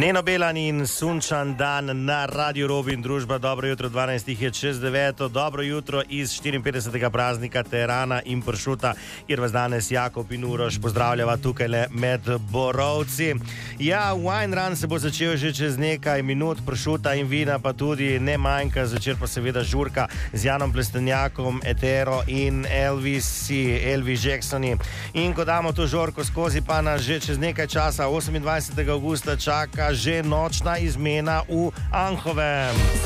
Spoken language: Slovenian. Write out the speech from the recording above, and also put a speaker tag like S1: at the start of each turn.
S1: Neno Belan in sunčan dan na Radio Robi in družba. Dobro jutro, 12 je čez 9. Dobro jutro iz 54. praznika Terana in Pršuta, kjer vas danes Jakob in Uroš pozdravljava tukaj med borovci. Ja, Wine Run se bo začel že čez nekaj minut, Pršuta in vina pa tudi ne manjka, začer pa seveda žurka z Janom Plestenjakom, Etero in Elvis Jacksoni. In ko damo to žurko skozi, pa nas že čez nekaj časa, 28. augusta, čaka že nočna izmena v Anhovem.